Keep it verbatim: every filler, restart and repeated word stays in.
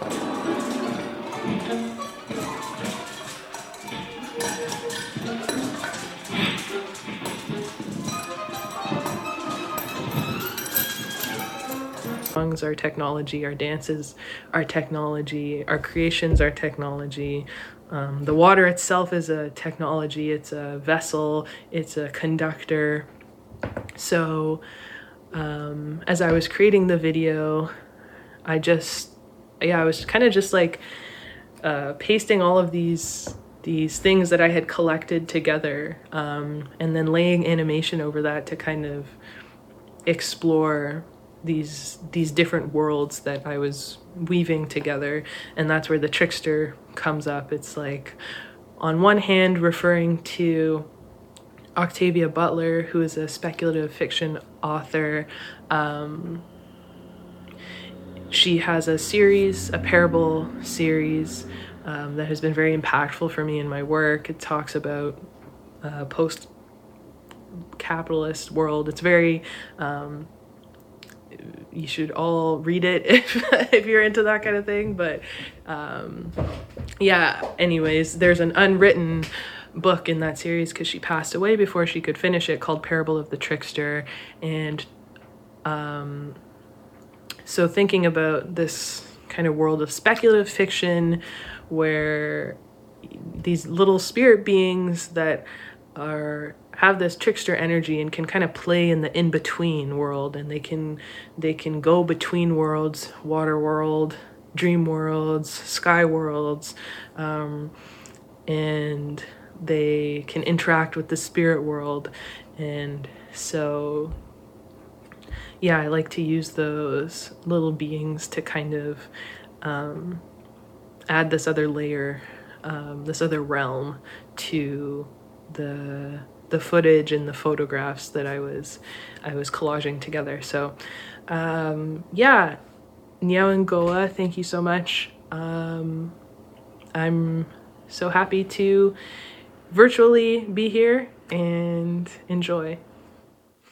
Songs are technology, our dances are technology, our creations are technology. Um, the water itself is a technology, it's a vessel, it's a conductor. So um, as I was creating the video, I just, yeah, I was kind of just like uh, pasting all of these these things that I had collected together, um, and then laying animation over that to kind of explore these these different worlds that I was weaving together. And that's where the trickster comes up. It's like, on one hand, referring to Octavia Butler, who is a speculative fiction author. Um, she has a series, a parable series, um, that has been very impactful for me in my work. It talks about uh, post-capitalist world. It's very um, you should all read it if, if you're into that kind of thing. But um, yeah, anyways, there's an unwritten book in that series because she passed away before she could finish it, called Parable of the Trickster. And um, so thinking about this kind of world of speculative fiction where these little spirit beings that are have this trickster energy and can kind of play in the in-between world, and they can they can go between worlds, water world, dream worlds, sky worlds, um, and they can interact with the spirit world. And so yeah, I like to use those little beings to kind of um, add this other layer, um, this other realm to the the footage and the photographs that I was I was collaging together. So um, yeah, Nyawengoa, thank you so much. Um, I'm so happy to virtually be here and enjoy.